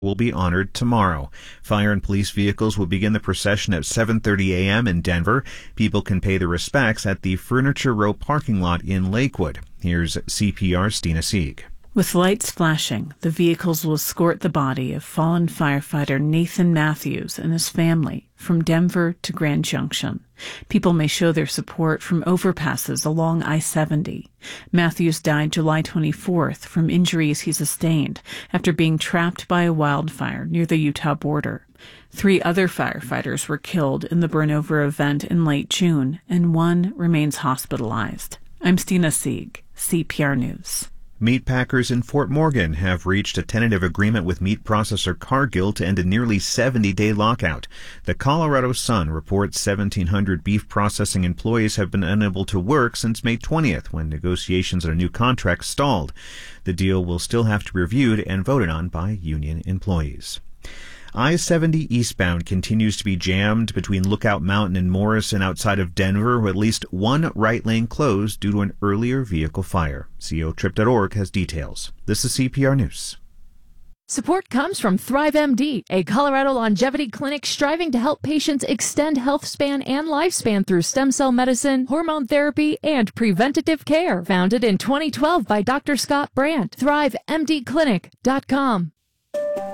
will be honored tomorrow. Fire and police vehicles will begin the procession at 7:30 a.m. in Denver. People can pay their respects at the Furniture Row parking lot in Lakewood. Here's CPR's Stina Sieg. With lights flashing, the vehicles will escort the body of fallen firefighter Nathan Matthews and his family from Denver to Grand Junction. People may show their support from overpasses along I-70. Matthews died July 24th from injuries he sustained after being trapped by a wildfire near the Utah border. 3 other firefighters were killed in the burnover event in late June, and 1 remains hospitalized. I'm Stina Sieg, CPR News. Meat packers in Fort Morgan have reached a tentative agreement with meat processor Cargill to end a nearly 70-day lockout. The Colorado Sun reports 1,700 beef processing employees have been unable to work since May 20th, when negotiations on a new contract stalled. The deal will still have to be reviewed and voted on by union employees. I-70 eastbound continues to be jammed between Lookout Mountain and Morrison outside of Denver, with at least one right lane closed due to an earlier vehicle fire. COTrip.org has details. This is CPR News. Support comes from ThriveMD, a Colorado longevity clinic striving to help patients extend health span and lifespan through stem cell medicine, hormone therapy, and preventative care. Founded in 2012 by Dr. Scott Brandt. ThriveMDclinic.com.